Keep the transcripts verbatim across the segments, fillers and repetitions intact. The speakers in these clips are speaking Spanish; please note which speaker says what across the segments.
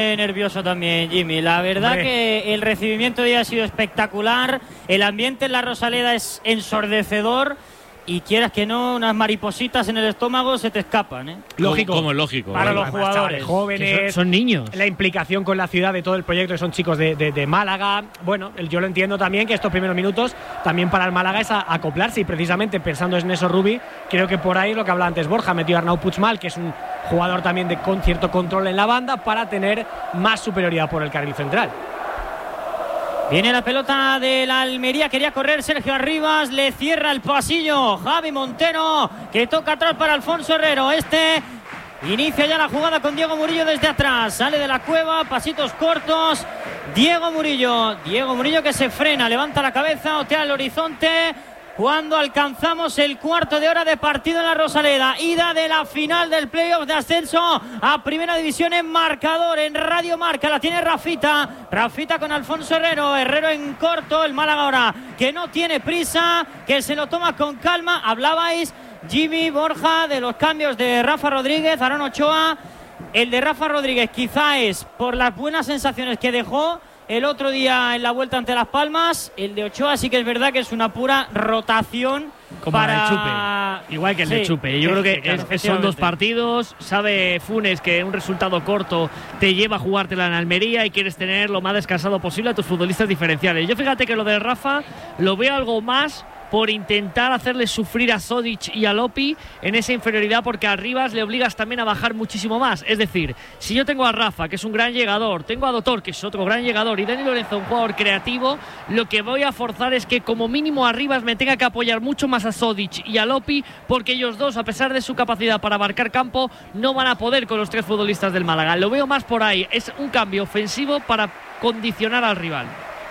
Speaker 1: Nervioso también, Jimmy. La verdad Hombre. que el recibimiento de hoy ha sido espectacular. El ambiente en la Rosaleda es ensordecedor. Y quieras que no, unas maripositas en el estómago se te escapan, ¿eh?
Speaker 2: Lógico. Como es lógico.
Speaker 1: Para
Speaker 2: ¿eh?
Speaker 1: los jugadores
Speaker 3: jóvenes.
Speaker 2: Son, son niños.
Speaker 3: La implicación con la ciudad de todo el proyecto, que son chicos de, de, de Málaga. Bueno, yo lo entiendo también, que estos primeros minutos también para el Málaga es a, acoplarse. Y precisamente pensando en eso, Rubi, creo que por ahí es lo que hablaba antes Borja. Metió a Arnau Puigmal, que es un jugador también de con cierto control en la banda, para tener más superioridad por el carril central.
Speaker 1: Viene la pelota de la Almería, quería correr Sergio Arribas, le cierra el pasillo Javi Montero, que toca atrás para Alfonso Herrero. Este inicia ya la jugada con Diego Murillo desde atrás, sale de la cueva, pasitos cortos, Diego Murillo, Diego Murillo que se frena, levanta la cabeza, otea el horizonte. Cuando alcanzamos el cuarto de hora de partido en la Rosaleda, ida de la final del playoff de ascenso a Primera División en marcador, en Radio Marca, la tiene Rafita, Rafita con Alfonso Herrero, Herrero en corto, el Málaga ahora que no tiene prisa, que se lo toma con calma. Hablabais, Jimmy, Borja, de los cambios de Rafa Rodríguez, Aarón Ochoa. El de Rafa Rodríguez quizá es por las buenas sensaciones que dejó el otro día en la vuelta ante Las Palmas. El de Ochoa sí que es verdad que es una pura rotación.
Speaker 2: Como
Speaker 1: para...
Speaker 2: el de Chupe, igual que el sí, de Chupe. Yo
Speaker 1: sí,
Speaker 2: creo que
Speaker 1: sí, claro,
Speaker 2: es, son dos partidos. Sabe Funes que un resultado corto te lleva a jugártela en Almería y quieres tener lo más descansado posible a tus futbolistas diferenciales. Yo fíjate que lo de Rafa lo veo algo más por intentar hacerle sufrir a Sodic y a Lopi en esa inferioridad, porque a Rivas le obligas también a bajar muchísimo más. Es decir, si yo tengo a Rafa, que es un gran llegador, tengo a Dotor, que es otro gran llegador, y Dani Lorenzo, un jugador creativo, lo que voy a forzar es que como mínimo a Rivas me tenga que apoyar mucho más a Sodic y a Lopi, porque ellos dos, a pesar de su capacidad para abarcar campo, no van a poder con los tres futbolistas del Málaga. Lo veo más por ahí, es un cambio ofensivo para condicionar al rival.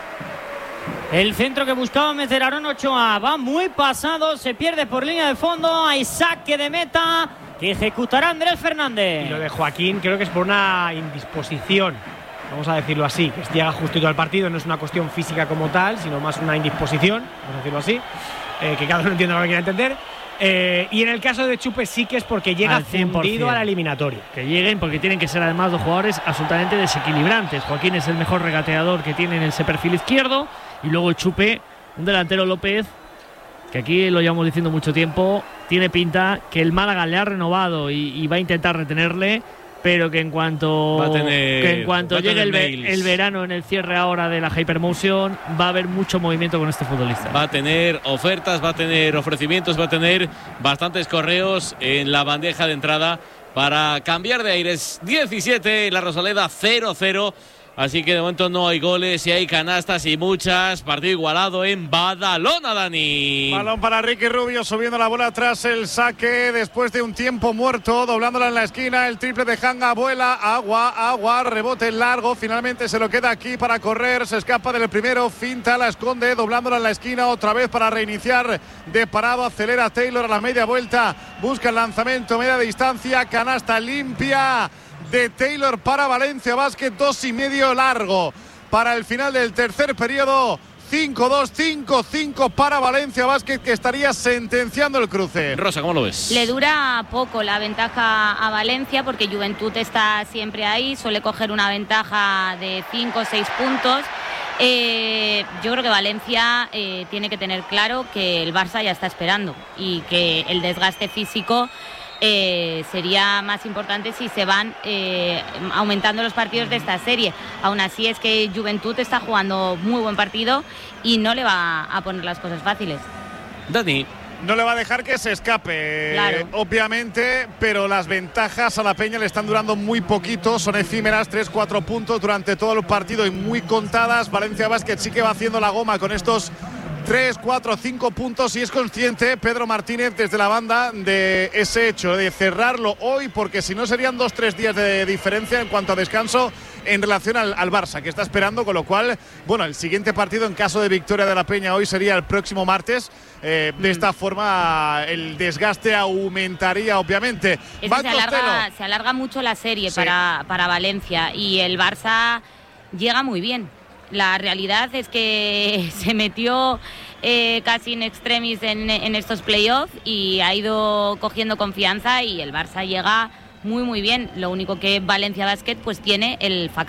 Speaker 1: El centro que buscaba meter Aarón Ochoa va muy pasado, se pierde por línea de fondo. Hay saque de meta que ejecutará Andrés Fernández.
Speaker 3: Y lo de Joaquín creo que es por una indisposición, vamos a decirlo así, que llega justito al partido. No es una cuestión física como tal, sino más una indisposición, vamos a decirlo así, eh, que cada uno entienda lo que quiera entender. Eh, y en el caso de Chupe sí que es porque llega fundido a la eliminatoria.
Speaker 2: Que lleguen, porque tienen que ser además dos jugadores absolutamente desequilibrantes. Joaquín es el mejor regateador que tiene en ese perfil izquierdo, y luego Chupe, un delantero López, que aquí lo llevamos diciendo mucho tiempo, tiene pinta que el Málaga le ha renovado y, y va a intentar retenerle, pero que en cuanto,
Speaker 4: va a tener,
Speaker 2: que en cuanto llegue el,
Speaker 4: ve,
Speaker 2: el verano, en el cierre ahora de la Hypermotion, va a haber mucho movimiento con este futbolista.
Speaker 4: Va a tener ofertas, va a tener ofrecimientos, va a tener bastantes correos en la bandeja de entrada para cambiar de aires. diecisiete, la Rosaleda cero cero. Así que de momento no hay goles, y hay canastas y muchas. Partido igualado en Badalona, Dani.
Speaker 5: Balón para Ricky Rubio, subiendo la bola tras el saque después de un tiempo muerto, doblándola en la esquina. El triple de Hanga, vuela, agua, agua, rebote largo. Finalmente se lo queda aquí para correr. Se escapa del primero, finta, la esconde, doblándola en la esquina otra vez para reiniciar de parado. Acelera Taylor a la media vuelta, busca el lanzamiento, media distancia, canasta limpia de Taylor para Valencia Basket, dos y medio largo para el final del tercer periodo. Cinco dos, cinco cinco para Valencia Basket, que estaría sentenciando el cruce.
Speaker 4: Rosa, ¿cómo lo ves?
Speaker 6: Le dura poco la ventaja a Valencia, porque Juventud está siempre ahí, suele coger una ventaja de cinco o seis puntos. Eh, yo creo que Valencia eh, tiene que tener claro que el Barça ya está esperando, y que el desgaste físico Eh, sería más importante si se van eh, aumentando los partidos de esta serie. Aún así es que Juventud está jugando muy buen partido y no le va a poner las cosas fáciles.
Speaker 4: Dani.
Speaker 5: No le va a dejar que se escape,
Speaker 6: claro,
Speaker 5: obviamente, pero las ventajas a la Peña le están durando muy poquito, son efímeras, tres cuatro puntos durante todo el partido y muy contadas. Valencia Basket sí que va haciendo la goma con estos tres, cuatro, cinco puntos, y es consciente Pedro Martínez desde la banda de ese hecho, de cerrarlo hoy, porque si no serían dos, tres días de diferencia en cuanto a descanso en relación al, al Barça, que está esperando, con lo cual, bueno, el siguiente partido en caso de victoria de la Peña hoy sería el próximo martes. Eh, de esta forma el desgaste aumentaría, obviamente.
Speaker 6: Es que se alarga, se alarga mucho la serie, sí, para, para Valencia, y el Barça llega muy bien. La realidad es que se metió eh, casi in extremis en, en estos playoffs y ha ido cogiendo confianza, y el Barça llega muy muy bien. Lo único que Valencia Basket pues tiene el factor